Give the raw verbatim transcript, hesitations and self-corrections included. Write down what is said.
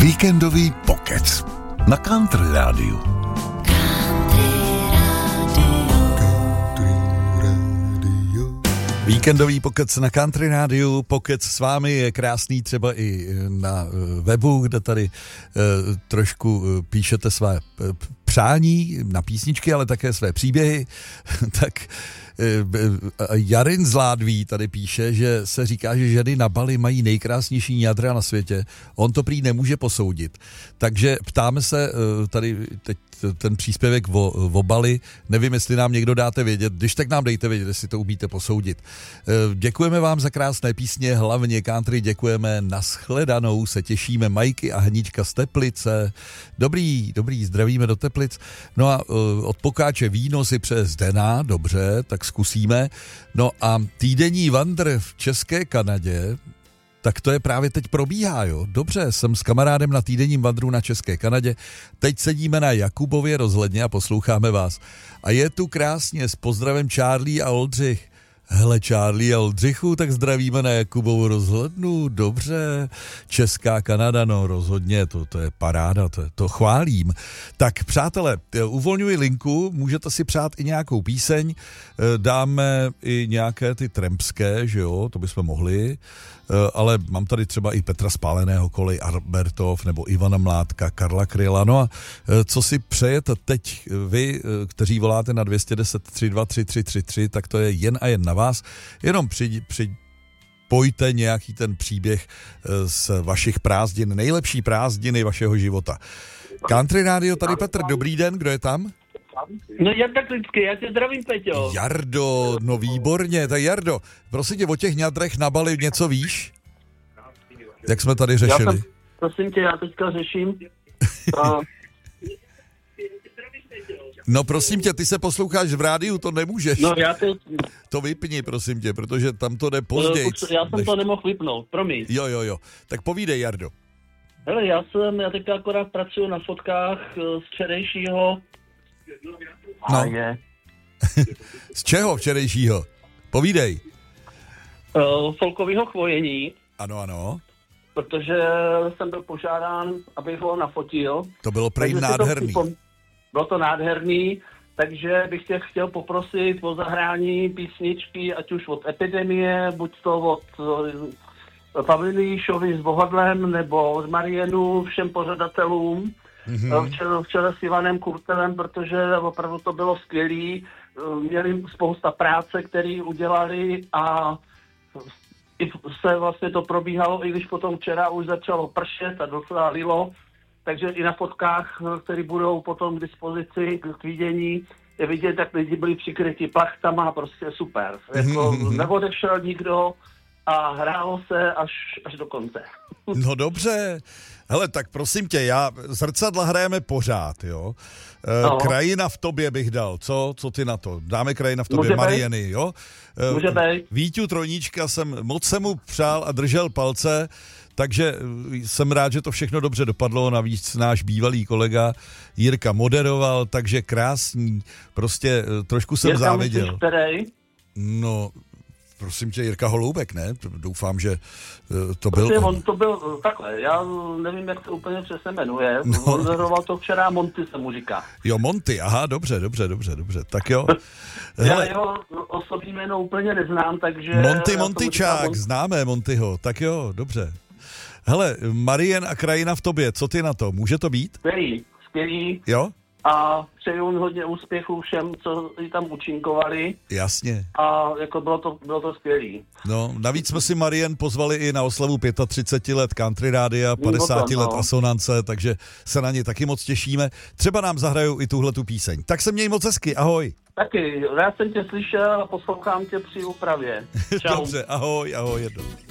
Víkendový pokec na Country Rádiu. Víkendový pokec na Country Rádiu. Pokec s vámi je krásný třeba i na webu, kde tady e, trošku píšete své přání na písničky, ale také své příběhy. Tak Jarin z Ládví tady píše, že se říká, že ženy na Bali mají nejkrásnější ňadra na světě. On to prý nemůže posoudit. Takže ptáme se tady teď ten příspěvek o, o Bali. Nevím, jestli nám někdo dáte vědět. Když tak nám dejte vědět, jestli to umíte posoudit. Děkujeme vám za krásné písně, hlavně country děkujeme. Nashledanou, se těšíme. Majky a Hanička z Teplice. Dobrý, dobrý, zdravíme do Teplic. No a od Pokáče víno si přes Zdena, dobře, tak zkusíme. No a týdenní vandr v České Kanadě, tak to je právě teď probíhá, jo. Dobře, jsem s kamarádem na týdenním vandru na České Kanadě. Teď sedíme na Jakubově rozhledně a posloucháme vás. A je tu krásně s pozdravem Charlie a Oldřich. Hele, Charlie a Oldřichu, tak zdravíme na Jakubovu rozhlednu. Dobře, Česká Kanada, no rozhodně, to, to je paráda, to, to chválím. Tak přátelé, uvolňuji linku, můžete si přát i nějakou píseň, dáme i nějaké ty trampské, že jo, to bychom mohli, ale mám tady třeba i Petra Spáleného, Kolej Albertov, nebo Ivana Mládka, Karla Kryla. No a co si přejete teď vy, kteří voláte na dvě deset tři dva tři tři tři tři, tak to je jen a jen na vás. Jenom při, připojte nějaký ten příběh z vašich prázdnin, nejlepší prázdniny vašeho života. Country Radio, tady Petr, dobrý den, kdo je tam? No Jarda Klicky, já tě zdravím, Peťo. Jardo, no výborně, tak Jardo, prosím tě, o těch ňadrech na Bali něco víš? Jak jsme tady řešili? Já tam, prosím tě, já teďka řeším. A... No prosím tě, ty se posloucháš v rádiu, to nemůžeš. No já teď... To vypni, prosím tě, protože tam to jde později. Já jsem než... to nemohl vypnout, promiň. Jo, jo, jo. Tak povídej, Jardo. Hele, já jsem, já teďka akorát pracuji na fotkách z včerejšího. No. Je. Z čeho včerejšího? Povídej. Uh, folkového chvojení. Ano, ano. Protože jsem byl požádán, abych ho nafotil. To bylo prej nádherný. To, bylo to nádherný, takže bych tě chtěl poprosit o zahrání písničky, ať už od Epidemie, buď to od uh, Pavliny Šovy s Bohodlem, nebo od Marienu, všem pořadatelům. Mm-hmm. Včera, včera s Ivanem Kurtelem, protože opravdu to bylo skvělý. Měli spousta práce, který udělali a se vlastně to probíhalo, i když potom včera už začalo pršet a docela lilo. Takže i na fotkách, které budou potom k dispozici k vidění, je vidět, jak lidi byli přikryti plachtama, prostě super. Jako mm-hmm. neodešel nikdo a hrálo se až, až do konce. No dobře. Hele, tak prosím tě, já zrcadla hrajeme pořád, jo. E, no. Krajina v tobě bych dal, co? Co ty na to? Dáme Krajina v tobě, může Marieny, být. Jo? E, může být. Víťu Trojníčka jsem, moc jsem mu přál a držel palce, takže jsem rád, že to všechno dobře dopadlo, navíc náš bývalý kolega Jirka moderoval, takže krásný, prostě trošku jsem Jirka záviděl. Myslíš, který? No... Prosím tě, Jirka Holoubek, ne? Doufám, že to byl Prostě on. on to byl takhle, já nevím, jak se úplně přesně jmenuje. No. On zaroval to včera, Monty se mu říká. Jo, Monty, aha, dobře, dobře, dobře, dobře, tak jo. Já jeho osobní jméno úplně neznám, takže... Monty Montyčák, Mon... známe Montyho, tak jo, dobře. Hele, Marien a Krajina v tobě, co ty na to? Může to být? Skvělý, skvělý. Jo? A přeju hodně úspěchů všem, co tam účinkovali. Jasně. A jako bylo to, bylo to skvělý. No, navíc jsme si Marien pozvali i na oslavu třicet pět let Country Rádia, padesát let no. Asonance, takže se na ně taky moc těšíme. Třeba nám zahrajou i tuhletu píseň. Tak se měj moc hezky, ahoj. Taky, já jsem tě slyšel a poslouchám tě při úpravě. Čau. Dobře, ahoj, ahoj, jedno.